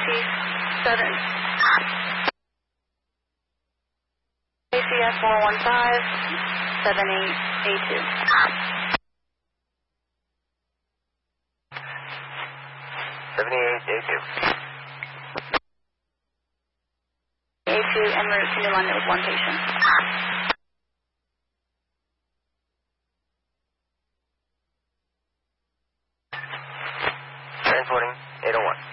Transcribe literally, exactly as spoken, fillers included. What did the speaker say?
seven, A C S four one five, seven eight A two. seventy-eight A two. A two en route to New London with one patient. Transporting eight oh one.